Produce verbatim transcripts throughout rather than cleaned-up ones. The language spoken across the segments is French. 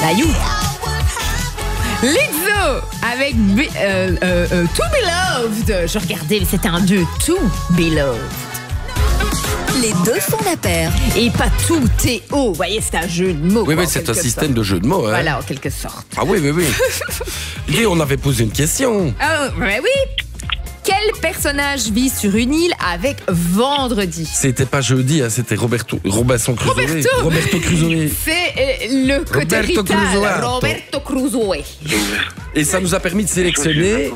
Caillou. Lizzo avec Be- euh, euh, euh, To Be Loved. Je regardais, c'était un deux, To Be Loved. Les deux font la paire. Et pas tout, T O. Vous voyez, c'est un jeu de mots. Oui, quoi, oui, en c'est un quelque système sorte. de jeu de mots. Hein. Voilà, en quelque sorte. Ah oui, oui, oui. Et on avait posé une question. Ah, ouais, oui. Quel personnage vit sur une île avec Vendredi? C'était pas jeudi, hein, c'était Roberto, Robinson Crusoe. Roberto. Roberto Crusoe. C'est euh, le côté Roberto rital. Crusoe. Roberto Crusoe. Et ça nous a permis de sélectionner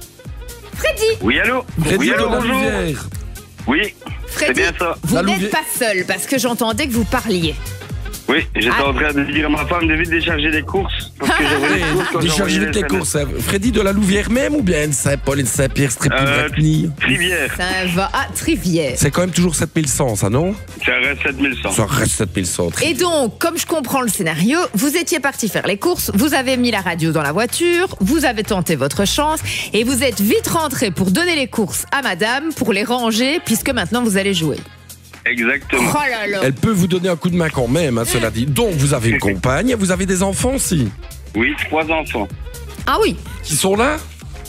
Freddy. Oui, allô Freddy Oui, de allô, la bonjour. Louvière. Oui, c'est Freddy, bien ça. vous La n'êtes Louvière. pas seul parce que j'entendais que vous parliez. Oui, j'étais Ah. en train de dire à ma femme de vite décharger des courses. Parce que j'avais les courses quand Décharger j'envoyais vite les S M S. courses. hein. Freddy de la Louvière même ou bien Saint-Paul et de Saint-Pierre, Euh, Strépy, Trivière, Ça va à Trivière. C'est quand même toujours sept mille cent, ça, non? ça reste sept mille cent. Ça reste sept mille cent. Et donc, comme je comprends le scénario, vous étiez parti faire les courses, vous avez mis la radio dans la voiture, vous avez tenté votre chance et vous êtes vite rentré pour donner les courses à madame, pour les ranger, puisque maintenant vous allez jouer. Exactement. Oh là là. Elle peut vous donner un coup de main quand même, hein, cela dit. Donc, vous avez une compagne, vous avez des enfants aussi. Oui, trois enfants. Ah oui. Qui sont là?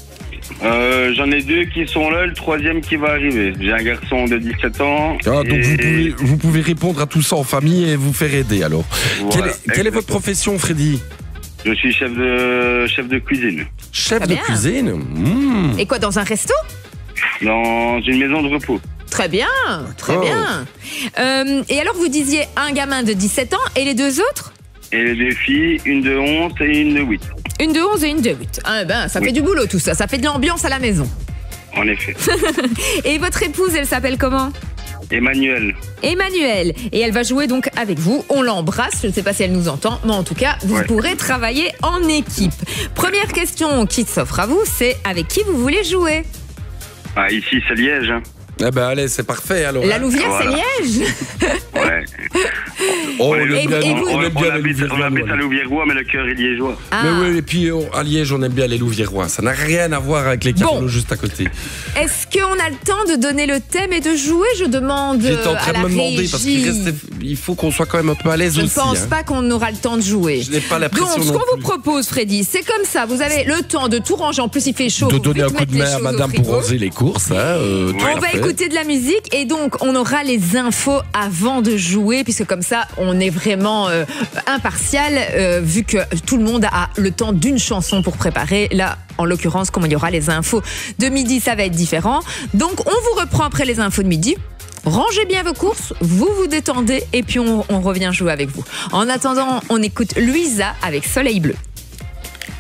Euh, J'en ai deux qui sont là, le troisième qui va arriver. J'ai un garçon de dix-sept ans. Ah, donc et- vous pouvez, vous pouvez répondre à tout ça en famille et vous faire aider alors. Voilà, quelle, est, quelle est exactement. votre profession, Freddy? Je suis chef de chef de cuisine Chef Très de bien. cuisine. Mmh. Et quoi, dans un resto? dans une maison de repos. Très bien, très Oh. bien. Euh, et alors, vous disiez un gamin de dix-sept ans et les deux autres? Et les deux filles, une de onze et une de huit. Une de onze et une de huit. Ah ben, ça Oui. fait du boulot tout ça, ça fait de l'ambiance à la maison. En effet. Et votre épouse, elle s'appelle comment? Emmanuel. Emmanuel. Et elle va jouer donc avec vous. On l'embrasse. Je ne sais pas si elle nous entend, mais en tout cas, vous Ouais. pourrez travailler en équipe. Première question qui s'offre à vous, c'est avec qui vous voulez jouer? Ah, ici, c'est Liège. Hein. Eh ben allez, c'est parfait alors. La hein. Louvière, Voilà. c'est Liège? Ouais. Oh, on Ouais, aime et- bien, et on vous- aime on, bien les habite, on Louviérois, habite nous, à Louviérois, mais le cœur est liégeois. Ah. Mais oui, et puis euh, à Liège, on aime bien les Louviérois. Ça n'a rien à voir avec les Cafélos Bon. juste à côté. Est-ce qu'on a le temps de donner le thème et de jouer? Je demande J'étais en euh, train à de la me demander parce qu'il régie. restait, il faut qu'on soit quand même un peu à l'aise Je ne aussi. pense hein. pas qu'on aura le temps de jouer. Je n'ai pas la Donc, pression ce non qu'on vous plus. propose, Freddy, c'est comme ça. Vous avez le temps de tout ranger. En plus, il fait chaud. De Faut donner un vite coup de mettre les main à choses au madame frigo. pour ranger les courses. Hein, euh, tout On à va fait. écouter de la musique et donc on aura les infos avant de jouer, puisque comme ça on est vraiment euh, impartial, euh, vu que tout le monde a le temps d'une chanson pour préparer. Là, en l'occurrence, comme il y aura les infos de midi, ça va être différent. Donc on vous reprend après les infos de midi. Rangez bien vos courses, vous vous détendez et puis on, on revient jouer avec vous. En attendant, on écoute Louisa avec Soleil Bleu.